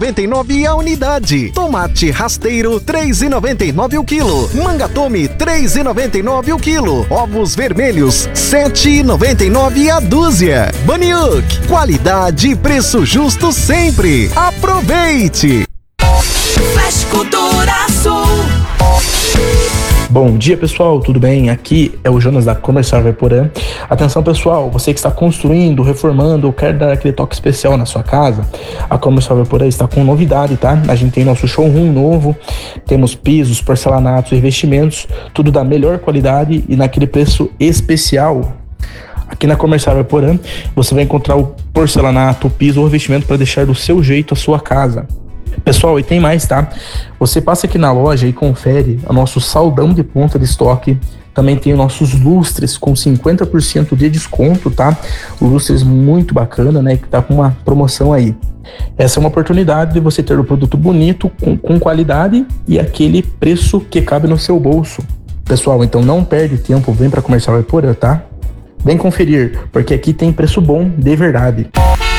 3,99 a unidade. Tomate rasteiro, 3,99 o quilo. Manga tome, 3,99 o quilo. Ovos vermelhos, 7,99 a dúzia. Baniuk, qualidade e preço justo sempre. Aproveite! Flash Cultura Sul. Bom dia, pessoal, tudo bem? Aqui é o Jonas da Comercial Vaiporã. Atenção, pessoal, você que está construindo, reformando ou quer dar aquele toque especial na sua casa, a Comercial Vaiporã está com novidade, tá? A gente tem nosso showroom novo, temos pisos, porcelanatos, revestimentos, tudo da melhor qualidade e naquele preço especial. Aqui na Comercial Vaiporã, você vai encontrar o porcelanato, o piso ou revestimento para deixar do seu jeito a sua casa. Pessoal, e tem mais, tá? Você passa aqui na loja e confere o nosso saldão de ponta de estoque. Também tem os nossos lustres com 50% de desconto, tá? Lustres muito bacana, né? Que tá com uma promoção aí. Essa é uma oportunidade de você ter um produto bonito, com qualidade e aquele preço que cabe no seu bolso. Pessoal, então não perde tempo, vem pra Comercial Vaiporã, tá? Vem conferir, porque aqui tem preço bom de verdade.